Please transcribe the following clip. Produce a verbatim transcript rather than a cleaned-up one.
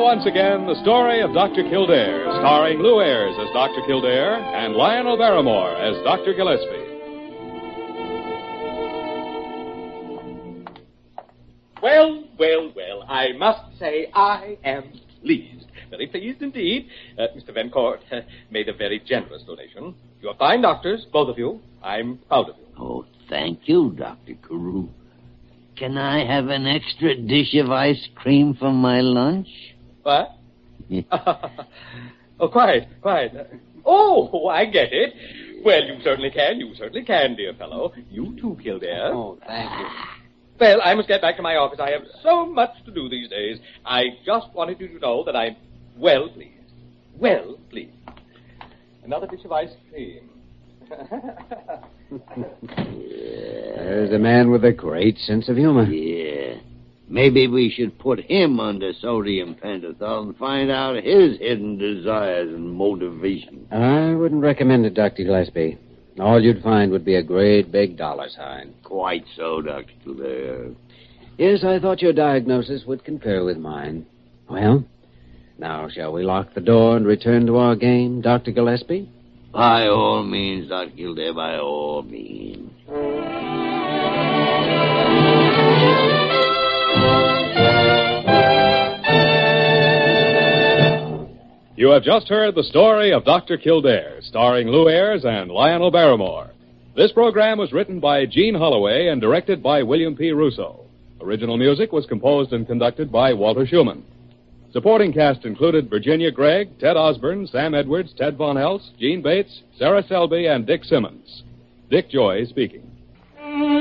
once again, the story of Doctor Kildare, starring Lou Ayres as Doctor Kildare and Lionel Barrymore as Doctor Gillespie. Well, well, well, I must say I am pleased. Very pleased indeed. Uh, Mister Vencourt uh, made a very generous donation. You're fine doctors, both of you. I'm proud of you. Oh, thank you, Doctor Carew. Can I have an extra dish of ice cream for my lunch? What? Oh, quite, quite. Oh, I get it. Well, you certainly can. You certainly can, dear fellow. You too, Kildare. Oh, thank you. Well, I must get back to my office. I have so much to do these days. I just wanted you to know that I'm well pleased. Well pleased. Another dish of ice cream. There's a man with a great sense of humor. Yeah. Maybe we should put him under sodium pentothal and find out his hidden desires and motivation. I wouldn't recommend it, Doctor Gillespie. All you'd find would be a great big dollar sign. Quite so, Doctor Kildare. Yes, I thought your diagnosis would concur with mine. Well, now shall we lock the door and return to our game, Doctor Gillespie? By all means, Doctor Kildare, by all means. You have just heard the story of Doctor Kildare, starring Lou Ayres and Lionel Barrymore. This program was written by Gene Holloway and directed by William P. Russo. Original music was composed and conducted by Walter Schumann. Supporting cast included Virginia Gregg, Ted Osborne, Sam Edwards, Ted Von Eltz, Gene Bates, Sarah Selby, and Dick Simmons. Dick Joy speaking.